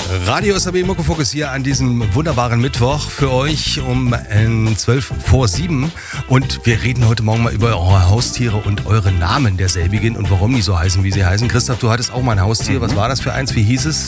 Radio SAW Muckefuckes hier an diesem wunderbaren Mittwoch für euch um 6:12 und wir reden heute Morgen mal über eure Haustiere und eure Namen derselbigen und warum die so heißen, wie sie heißen. Christoph, du hattest auch mal ein Haustier. Was war das für eins? Wie hieß es?